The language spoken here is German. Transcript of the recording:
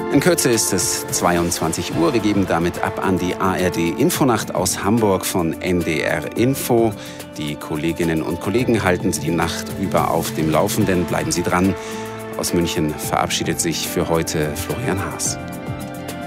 In Kürze ist es 22 Uhr. Wir geben damit ab an die ARD-Infonacht aus Hamburg von NDR Info. Die Kolleginnen und Kollegen halten Sie die Nacht über auf dem Laufenden. Bleiben Sie dran. Aus München verabschiedet sich für heute Florian Haas.